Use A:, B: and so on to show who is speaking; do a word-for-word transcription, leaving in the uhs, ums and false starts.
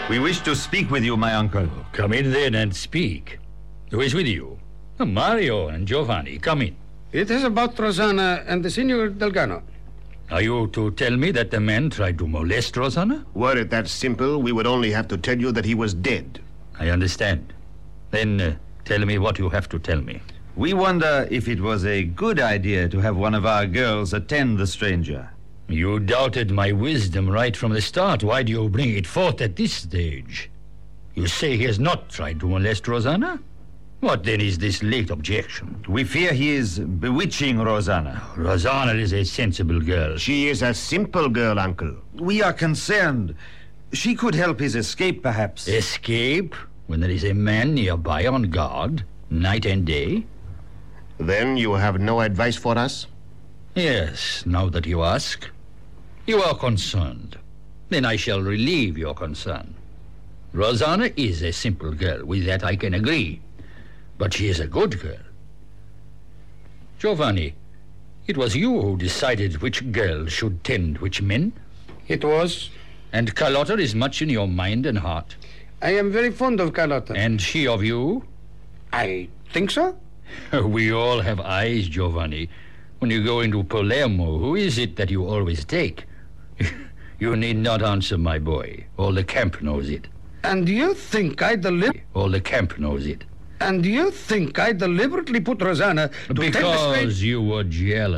A: We wish to speak with you, my uncle.
B: Come in then and speak. Who is with you? Mario and Giovanni, come in.
C: It is about Rosanna and the Signor Delgado.
B: Are you to tell me that the man tried to molest Rosanna?
D: Were it that simple, we would only have to tell you that he was dead.
B: I understand. Then uh, tell me what you have to tell me.
A: We wonder if it was a good idea to have one of our girls attend the stranger.
B: You doubted my wisdom right from the start. Why do you bring it forth at this stage? You say he has not tried to molest Rosanna? What then is this late objection?
A: We fear he is bewitching Rosanna.
B: Rosanna is a sensible girl.
D: She is a simple girl, Uncle.
A: We are concerned. She could help his escape, perhaps.
B: Escape? When there is a man nearby on guard, night and day?
D: Then you have no advice for us?
B: Yes, now that you ask. You are concerned. Then I shall relieve your concern. Rosanna is a simple girl. With that I can agree. But she is a good girl. Giovanni, it was you who decided which girl should tend which men?
C: It was.
B: And Carlotta is much in your mind and heart.
C: I am very fond of Carlotta.
B: And she of you?
C: I think so.
B: We all have eyes, Giovanni. When you go into Palermo, who is it that you always take? You need not answer, my boy. All the camp knows it.
C: And you think I deliberately...
B: All the camp knows it.
C: And you think I deliberately put Rosanna to
B: Because
C: take the straight...
B: you were jealous.